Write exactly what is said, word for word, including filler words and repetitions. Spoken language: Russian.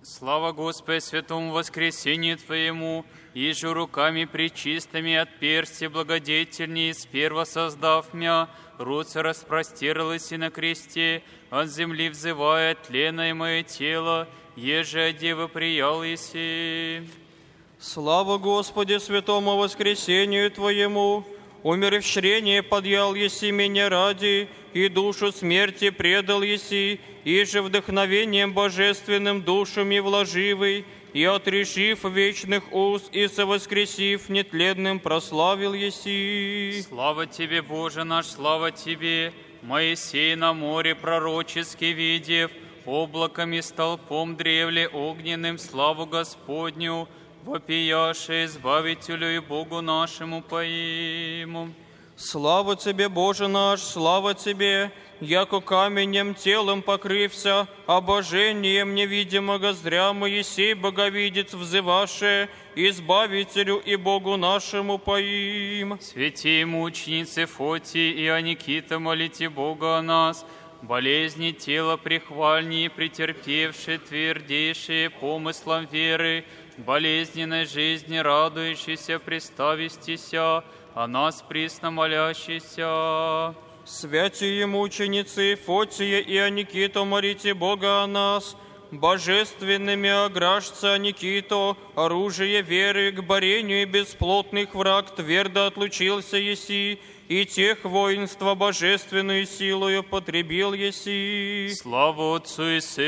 Слава Господи, святому воскресению Твоему, и же руками пречистыми от персти благодетельней, сперва создав мя, руце распростерлась и на кресте, от земли взывая тленное мое тело, еже от девы приял еси. Слава Господи, святому воскресению Твоему, умерщвление подъял еси меня ради, и душу смерти предал еси, и же вдохновением божественным душами вложивый, и отрешив вечных уз, и совоскресив нетленным прославил еси. Слава Тебе, Боже наш, слава Тебе! Моисей на море пророчески видев, облаком и столпом древле огненным славу Господню, вопияше избавителю и Богу нашему поиму. Слава Тебе, Боже наш, слава Тебе, яко каменем телом покрывся, обожением невидимого зрямо есей боговидец взываше, избавителю и Богу нашему поим. Святей мученицы Фотии и Аникита, молите Бога о нас, болезни тела прихвальнее претерпевшие, твердейшие помыслом веры, болезненной жизни радующейся, приставистися, о нас присно молящийся. Святые мученицы Фотия и Аникито, молите Бога о нас, божественными ограждца Аникито, оружие веры к борению бесплотных враг твердо отлучился еси, и тех воинства божественную силою потребил еси. Слава Отцу и Сыну